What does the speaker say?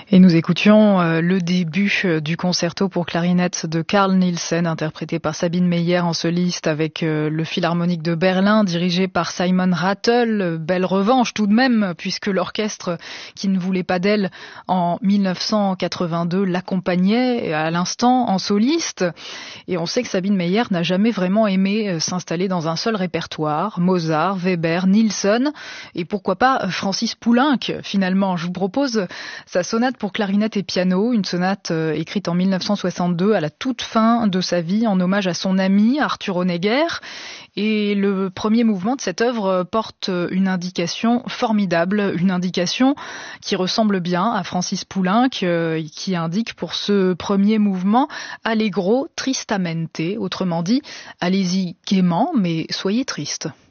Et nous écoutions le début du concerto pour clarinette de Carl Nielsen, interprété par Sabine Meyer en soliste avec le Philharmonique de Berlin, dirigé par Simon Rattle. Belle revanche tout de même, puisque l'orchestre qui ne voulait pas d'elle en 1982 l'accompagnait à l'instant en soliste. Et on sait que Sabine Meyer n'a jamais vraiment aimé s'installer dans un seul répertoire. Mozart, Weber, Nielsen et pourquoi pas Francis Poulenc finalement. Je vous propose sa sonate pour clarinette et piano, une sonate écrite en 1962 à la toute fin de sa vie en hommage à son ami Arthur Honegger. Et le premier mouvement de cette œuvre porte une indication formidable, une indication qui ressemble bien à Francis Poulenc, qui indique pour ce premier mouvement Allegro tristamente, autrement dit, allez-y gaiement, mais soyez triste.